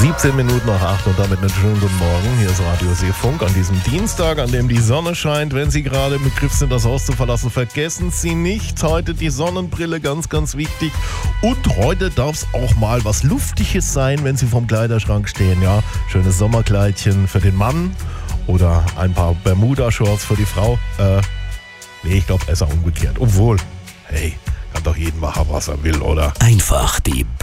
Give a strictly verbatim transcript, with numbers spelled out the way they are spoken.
siebzehn Minuten nach acht und damit einen schönen guten Morgen. Hier ist Radio Seefunk an diesem Dienstag, an dem die Sonne scheint. Wenn Sie gerade im Begriff sind, das Haus zu verlassen, vergessen Sie nicht, heute die Sonnenbrille, ganz, ganz wichtig. Und heute darf es auch mal was Luftiges sein, wenn Sie vorm Kleiderschrank stehen. Ja, schönes Sommerkleidchen für den Mann oder ein paar Bermuda-Shorts für die Frau. Äh, nee, ich glaube, besser umgekehrt. Obwohl, hey, kann doch jeden machen, was er will, oder? Einfach die